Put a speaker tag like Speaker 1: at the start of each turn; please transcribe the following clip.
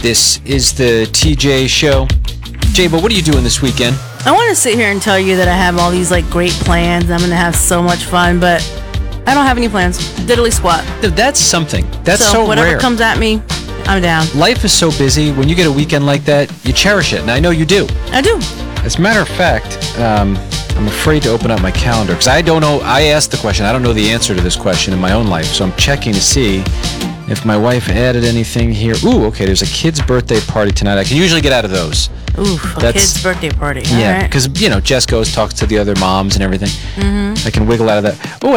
Speaker 1: This is the TJ Show. Jabo, what are you doing this weekend?
Speaker 2: I want to sit here and tell you that I have all these like great plans. I'm going to have so much fun, but I don't have any plans. Diddly squat.
Speaker 1: That's something. That's so
Speaker 2: whatever
Speaker 1: rare.
Speaker 2: comes at me, I'm down.
Speaker 1: Life is so busy. When you get a weekend like that, you cherish it. And I know you do.
Speaker 2: I do.
Speaker 1: As a matter of fact, I'm afraid to open up my calendar because I don't know. I asked the question. I don't know the answer to this question in my own life. So I'm checking to see if my wife added anything here. Ooh, okay. There's a kid's birthday party tonight. I can usually get out of those.
Speaker 2: Ooh, a kid's birthday party.
Speaker 1: Yeah, because, Jess goes, talks to the other moms and everything. I can wiggle out of that. Oh,